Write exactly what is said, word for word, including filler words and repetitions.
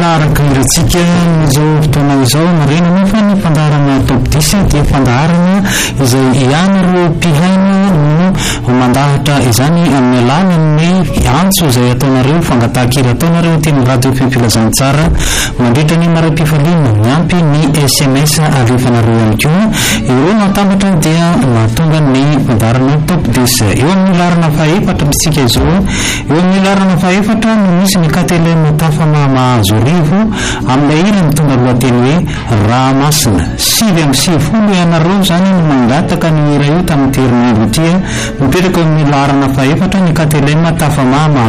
manaraka irantsika izao fotoana izao marena nefa ny fandarana top dix dia fandarana izay ianareo mpihaina no mandahatra izany amin'ny alalan'ny antso izay ataonareo fangatahakira ataonareo teny radio fimpilazantsara mandritra ny maram-pifaliana miampy ny S M S alefanareo ihany koa ireo natambatra dia mahatonga ny fandarana top dix eo amin'ny larana fahaefatra misika izao eo amin'ny larana fahaefatra no misy ny katele matafa mahamahazo rivo amin'ilay ira mitondra lohateny hoe Rahamasina sivy amby sivifolo ianareo zany no mangataka ny ira io tamin'ny terinandro tia mipetraka eo amin'ny larana fahaefatra ny katele matafa mahamahazo